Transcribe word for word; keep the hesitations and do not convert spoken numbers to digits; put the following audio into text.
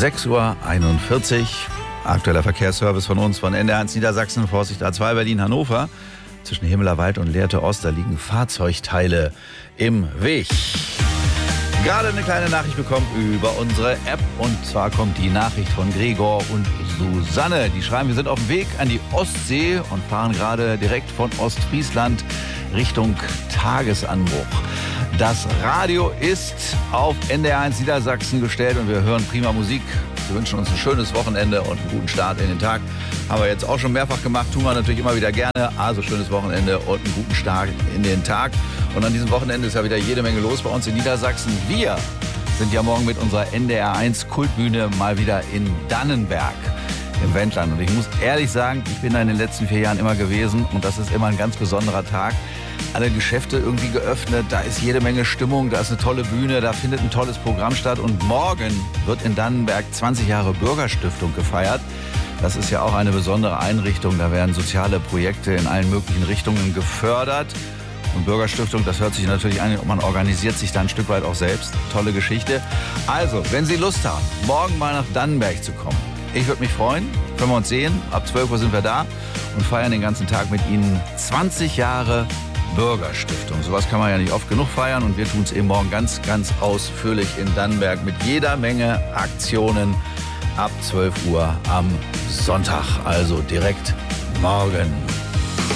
sechs Uhr einundvierzig. Aktueller Verkehrsservice von uns von N D R eins Niedersachsen, Vorsicht A zwei Berlin-Hannover. Zwischen Himmelerwald und Lehrte Ost, da liegen Fahrzeugteile im Weg. Gerade eine kleine Nachricht bekommen über unsere App. Und zwar kommt die Nachricht von Gregor und Susanne. Die schreiben, wir sind auf dem Weg an die Ostsee und fahren gerade direkt von Ostfriesland Richtung Tagesanbruch. Das Radio ist auf N D R eins Niedersachsen gestellt und wir hören prima Musik. Wir wünschen uns ein schönes Wochenende und einen guten Start in den Tag. Haben wir jetzt auch schon mehrfach gemacht, tun wir natürlich immer wieder gerne. Also schönes Wochenende und einen guten Start in den Tag. Und an diesem Wochenende ist ja wieder jede Menge los bei uns in Niedersachsen. Wir sind ja morgen mit unserer N D R eins Kultbühne mal wieder in Dannenberg im Wendland. Und ich muss ehrlich sagen, ich bin da in den letzten vier Jahren immer gewesen und das ist immer ein ganz besonderer Tag. Alle Geschäfte irgendwie geöffnet, da ist jede Menge Stimmung, da ist eine tolle Bühne, da findet ein tolles Programm statt und morgen wird in Dannenberg zwanzig Jahre Bürgerstiftung gefeiert. Das ist ja auch eine besondere Einrichtung, da werden soziale Projekte in allen möglichen Richtungen gefördert. Und Bürgerstiftung, das hört sich natürlich an, man organisiert sich da ein Stück weit auch selbst. Tolle Geschichte. Also, wenn Sie Lust haben, morgen mal nach Dannenberg zu kommen, ich würde mich freuen, können wir uns sehen, ab zwölf Uhr sind wir da und feiern den ganzen Tag mit Ihnen zwanzig Jahre Bürgerstiftung. Sowas kann man ja nicht oft genug feiern und wir tun es eben morgen ganz, ganz ausführlich in Dannenberg mit jeder Menge Aktionen ab zwölf Uhr am Sonntag, also direkt morgen.